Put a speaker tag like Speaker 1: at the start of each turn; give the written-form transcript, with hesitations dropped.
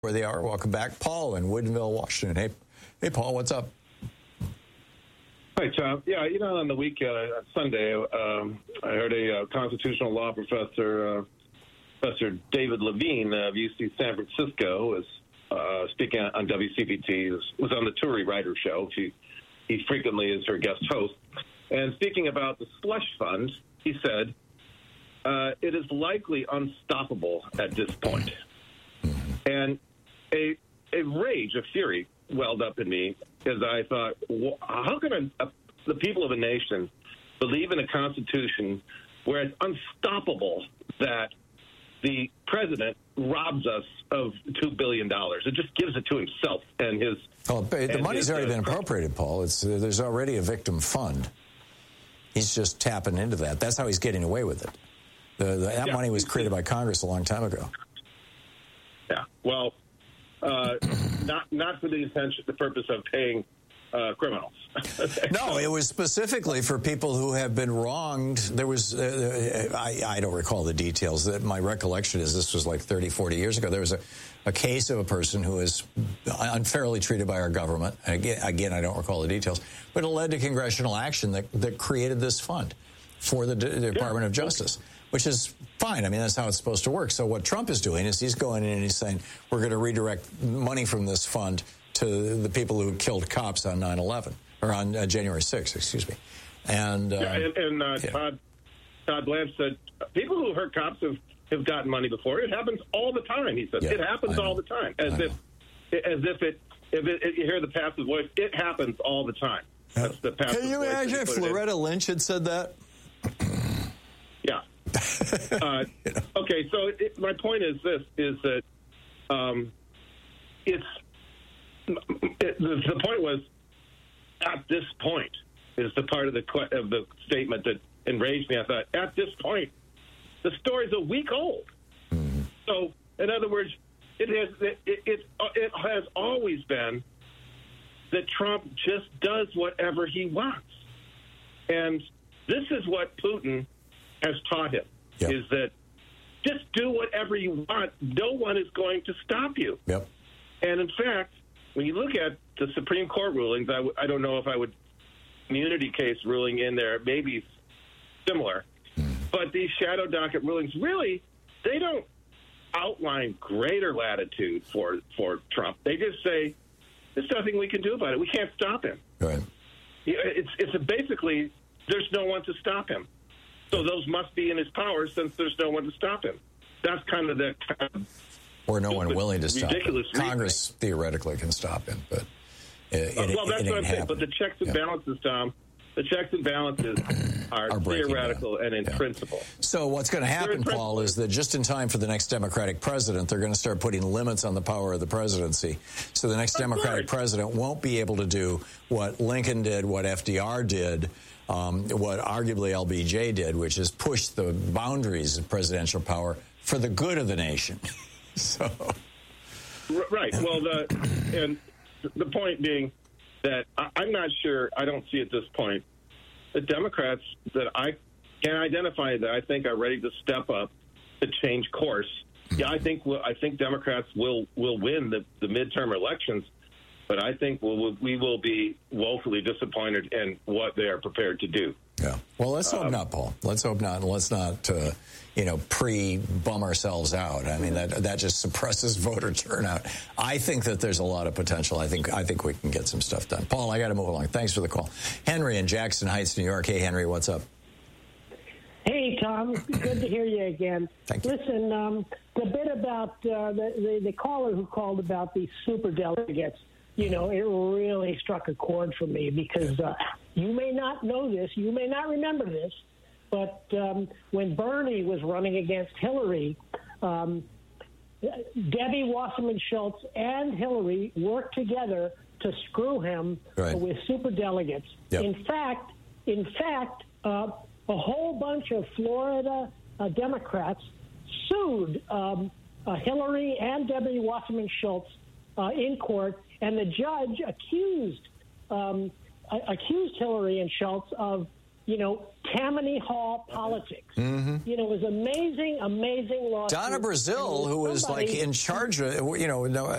Speaker 1: Where they are. Welcome back. Paul in Woodinville, Washington. Hey, Paul, what's up?
Speaker 2: Hi, Tom. Yeah, on the week, Sunday, I heard a constitutional law professor, Professor David Levine of UC San Francisco, was speaking on WCPT. Was on the Turi Writer Show. He frequently is her guest host. And speaking about the slush fund, he said, it is likely unstoppable at this point. And a rage, a fury welled up in me as I thought, how can the people of a nation believe in a constitution where it's unstoppable that the president robs us of $2 billion? It just gives it to himself and his...
Speaker 1: Oh, the money's already been appropriated, Paul. There's already a victim fund. He's just tapping into that. That's how he's getting away with it. That money was created by Congress a long time ago.
Speaker 2: Yeah, well, not for the purpose of paying criminals.
Speaker 1: No, it was specifically for people who have been wronged. There was, I don't recall the details. My recollection is this was like 30, 40 years ago. There was a case of a person who was unfairly treated by our government. Again, I don't recall the details. But it led to congressional action that created this fund for the Department of Justice. Which is fine. I mean, that's how it's supposed to work. So what Trump is doing is he's going in and he's saying, we're going to redirect money from this fund to the people who killed cops on 9/11, or on January 6th, excuse me. And
Speaker 2: Todd Blanche said, people who hurt cops have gotten money before. It happens all the time, he said. It happens all the time. As if you hear the passive voice, it happens all the time. That's the passive voice.
Speaker 1: Can you imagine if Loretta Lynch had said that?
Speaker 2: Yeah. Okay, so my point is this: that the point was, at this point is the part of the statement that enraged me. I thought, at this point, the story's a week old. Mm-hmm. So, in other words, it has always been that Trump just does whatever he wants, and this is what Putin has taught him, is that just do whatever you want. No one is going to stop you.
Speaker 1: Yep.
Speaker 2: And in fact, when you look at the Supreme Court rulings, I don't know if I would immunity case ruling in there, maybe similar, but these shadow docket rulings, really, they don't outline greater latitude for Trump. They just say, there's nothing we can do about it. We can't stop him.
Speaker 1: Right.
Speaker 2: It's basically, there's no one to stop him. So those must be in his power since there's no one to stop him. That's kind of the...
Speaker 1: or no one willing to stop him. Congress
Speaker 2: reasoning.
Speaker 1: Theoretically can stop him, but
Speaker 2: that's what I'm saying. But the checks and balances, Tom, the checks and balances are theoretical and in principle.
Speaker 1: So what's going to happen, Paul, is that just in time for the next Democratic president, they're going to start putting limits on the power of the presidency. So the next Democratic president won't be able to do what Lincoln did, what FDR did, what arguably LBJ did, which is push the boundaries of presidential power for the good of the nation.
Speaker 2: Right. Well, the point being that I'm not sure, I don't see at this point, the Democrats that I can identify that I think are ready to step up to change course. Yeah, I think Democrats will win the midterm elections, but I think we will be woefully disappointed in what they are prepared to do.
Speaker 1: Yeah. Well, let's hope not, Paul. Let's hope not. And let's not, pre-bum ourselves out. I mean, that just suppresses voter turnout. I think that there's a lot of potential. I think we can get some stuff done. Paul, I got to move along. Thanks for the call. Henry in Jackson Heights, New York. Hey, Henry, what's up?
Speaker 3: Hey, Tom. Good to hear you again.
Speaker 1: Thank you.
Speaker 3: Listen, the bit about the caller who called about the superdelegates, it really struck a chord for me because you may not know this, you may not remember this, but when Bernie was running against Hillary, Debbie Wasserman Schultz and Hillary worked together to screw him with superdelegates.
Speaker 1: Yep.
Speaker 3: In fact, a whole bunch of Florida Democrats sued Hillary and Debbie Wasserman Schultz in court, and the judge accused Hillary and Schultz of you know, Tammany Hall politics.
Speaker 1: Mm-hmm.
Speaker 3: You know, it was amazing law.
Speaker 1: Donna Brazile, who was like in charge of, you know,